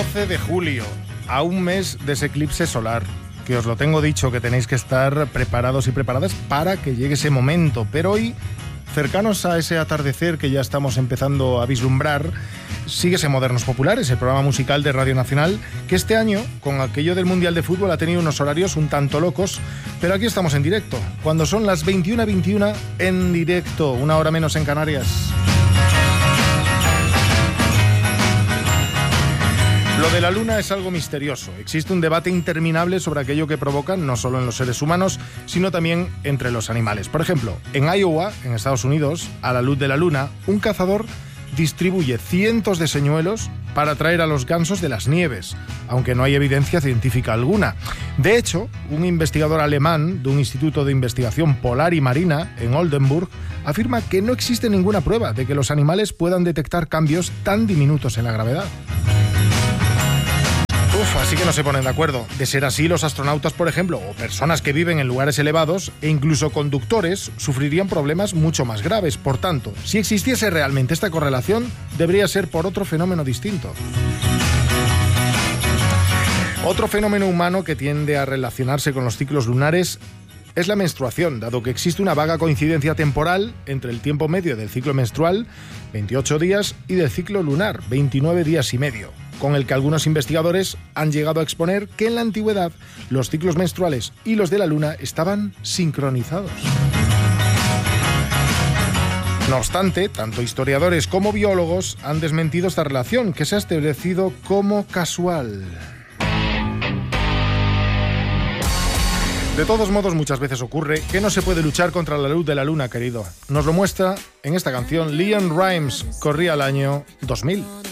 12 de julio, a un mes de ese eclipse solar, que os lo tengo dicho, que tenéis que estar preparados y preparadas para que llegue ese momento. Pero hoy, cercanos a ese atardecer que ya estamos empezando a vislumbrar, síguese Modernos Populares, el programa musical de Radio Nacional, que este año, con aquello del Mundial de Fútbol, ha tenido unos horarios un tanto locos, pero aquí estamos en directo, cuando son las 21:21 en directo, una hora menos en Canarias. Lo de la Luna es algo misterioso. Existe un debate interminable sobre aquello que provocan, no solo en los seres humanos, sino también entre los animales. Por ejemplo, en Iowa, en Estados Unidos, a la luz de la Luna, un cazador distribuye cientos de señuelos para atraer a los gansos de las nieves, aunque no hay evidencia científica alguna. De hecho, un investigador alemán de un instituto de investigación polar y marina en Oldenburg afirma que no existe ninguna prueba de que los animales puedan detectar cambios tan diminutos en la gravedad. Así que no se ponen de acuerdo. De ser así, los astronautas, por ejemplo, o personas que viven en lugares elevados, e incluso conductores, sufrirían problemas mucho más graves. Por tanto, si existiese realmente esta correlación, debería ser por otro fenómeno distinto. Otro fenómeno humano que tiende a relacionarse con los ciclos lunares es la menstruación, dado que existe una vaga coincidencia temporal entre el tiempo medio del ciclo menstrual, 28 días, y del ciclo lunar, 29 días y medio, con el que algunos investigadores han llegado a exponer que en la antigüedad los ciclos menstruales y los de la luna estaban sincronizados. No obstante, tanto historiadores como biólogos han desmentido esta relación, que se ha establecido como casual. De todos modos, muchas veces ocurre que no se puede luchar contra la luz de la luna, querido. Nos lo muestra en esta canción LeAnn Rimes, corría el año 2000.